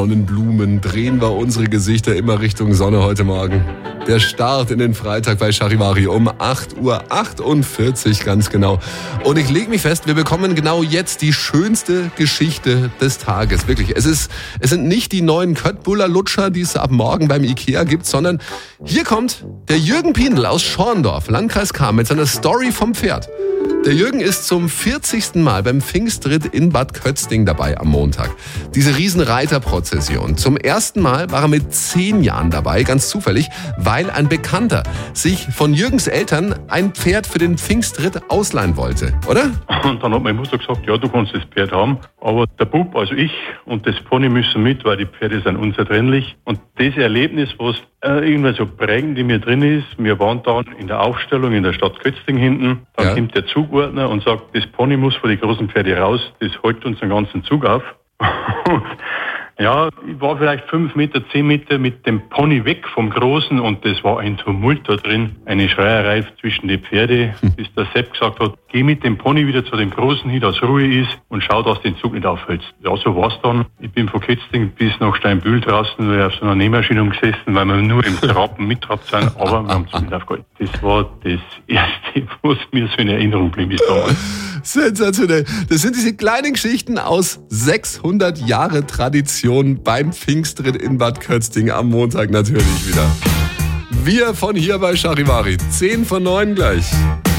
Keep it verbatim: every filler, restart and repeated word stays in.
Sonnenblumen drehen wir unsere Gesichter immer Richtung Sonne heute Morgen. Der Start in den Freitag bei Charivari um acht Uhr achtundvierzig ganz genau. Und ich lege mich fest, wir bekommen genau jetzt die schönste Geschichte des Tages. Wirklich, es ist, es sind nicht die neuen Köttbuller Lutscher, die es ab morgen beim Ikea gibt, sondern hier kommt der Jürgen Piendl aus Schorndorf, Landkreis Cham, mit seiner Story vom Pferd. Der Jürgen ist zum vierzigsten Mal beim Pfingstritt in Bad Kötzting dabei am Montag. Diese Riesenreiterprozession. Zum ersten Mal war er mit zehn Jahren dabei, ganz zufällig, weil ein Bekannter sich von Jürgens Eltern ein Pferd für den Pfingstritt ausleihen wollte, oder? Und dann hat meine Mutter gesagt, ja, du kannst das Pferd haben, aber der Bub, also ich und das Pony müssen mit, weil die Pferde sind unzertrennlich. Und das Erlebnis, was äh, irgendwie so prägend in mir drin ist, wir waren dann in der Aufstellung in der Stadt Kötzting hinten, dann ja. kommt der Zugordner und sagt, das Pony muss vor die großen Pferde raus, das hält uns den ganzen Zug auf. Ja, ich war vielleicht fünf Meter, zehn Meter mit dem Pony weg vom Großen und das war ein Tumult da drin, eine Schreierei zwischen die Pferde, bis der Sepp gesagt hat, geh mit dem Pony wieder zu dem Großen hin, dass Ruhe ist und schau, dass du den Zug nicht aufhältst. Ja, so war's dann. Ich bin von Kötzting bis nach Steinbühl draußen, weil auf so einer Nähmaschine gesessen, weil wir nur im Trappen mittrabt sind, aber wir haben es nicht aufgehalten. Das war das Erste, was mir so in Erinnerung blieb ist damals. Sensationell. Das sind diese kleinen Geschichten aus sechshundert Jahre Tradition beim Pfingstritt in Bad Kötzting am Montag natürlich wieder. Wir von hier bei Charivari. zehn von neun gleich.